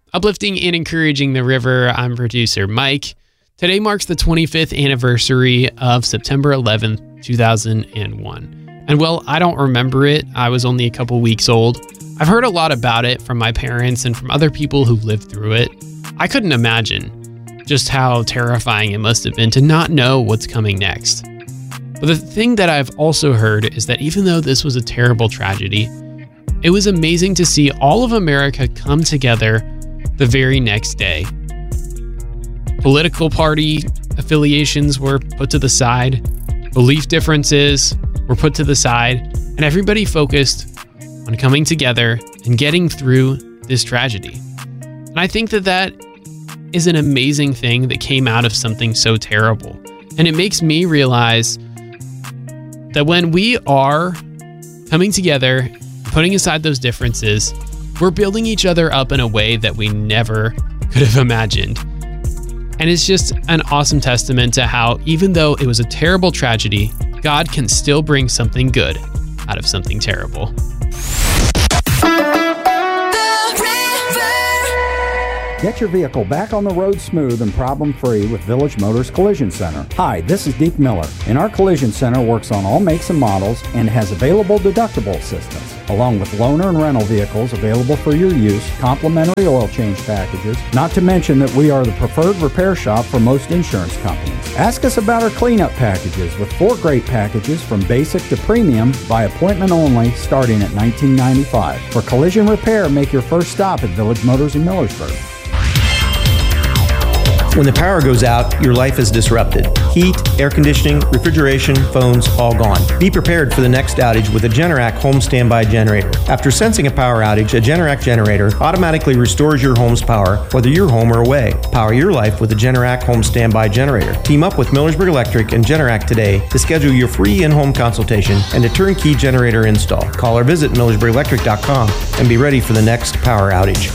Uplifting and encouraging the river, I'm producer Mike. Today marks the 25th anniversary of September 11th, 2001. And well, I don't remember it. I was only a couple weeks old. I've heard a lot about it from my parents and from other people who lived through it. I couldn't imagine just how terrifying it must have been to not know what's coming next. But the thing that I've also heard is that even though this was a terrible tragedy, it was amazing to see all of America come together the very next day. Political party affiliations were put to the side, belief differences were put to the side, and everybody focused on coming together and getting through this tragedy. And I think that is an amazing thing that came out of something so terrible. And it makes me realize that when we are coming together, putting aside those differences, we're building each other up in a way that we never could have imagined. And it's just an awesome testament to how, even though it was a terrible tragedy, God can still bring something good out of something terrible. Get your vehicle back on the road smooth and problem-free with Village Motors Collision Center. Hi, this is Deke Miller, and our Collision Center works on all makes and models and has available deductible assistance, along with loaner and rental vehicles available for your use, complimentary oil change packages, not to mention that we are the preferred repair shop for most insurance companies. Ask us about our cleanup packages with 4 great packages from basic to premium by appointment only starting at $19.95. For collision repair, make your first stop at Village Motors in Millersburg. When the power goes out, your life is disrupted. Heat, air conditioning, refrigeration, phones, all gone. Be prepared for the next outage with a Generac home standby generator. After sensing a power outage, a Generac generator automatically restores your home's power, whether you're home or away. Power your life with a Generac home standby generator. Team up with Millersburg Electric and Generac today to schedule your free in-home consultation and a turnkey generator install. Call or visit MillersburgElectric.com and be ready for the next power outage.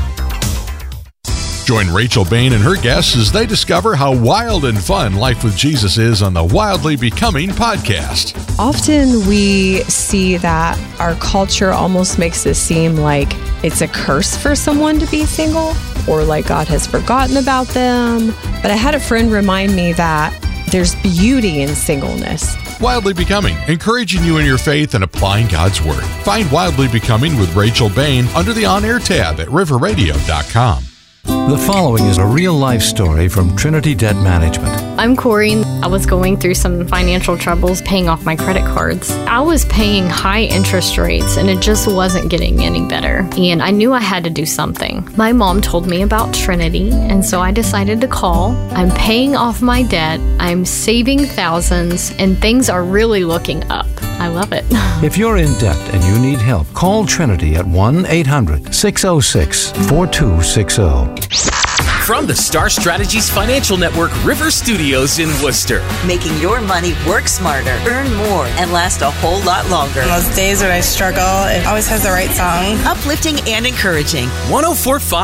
Join Rachel Bain and her guests as they discover how wild and fun life with Jesus is on the Wildly Becoming podcast. Often we see that our culture almost makes it seem like it's a curse for someone to be single or like God has forgotten about them. But I had a friend remind me that there's beauty in singleness. Wildly Becoming, encouraging you in your faith and applying God's Word. Find Wildly Becoming with Rachel Bain under the on-air tab at riverradio.com. The following is a real-life story from Trinity Debt Management. I'm Corey. I was going through some financial troubles paying off my credit cards. I was paying high interest rates and it just wasn't getting any better. And I knew I had to do something. My mom told me about Trinity, and so I decided to call. I'm paying off my debt. I'm saving thousands, and things are really looking up. I love it. If you're in debt and you need help, call Trinity at 1-800-606-4260. From the Star Strategies Financial Network River Studios in Worcester. Making your money work smarter, earn more, and last a whole lot longer. On those days when I struggle, it always has the right song. Uplifting and encouraging. 104.5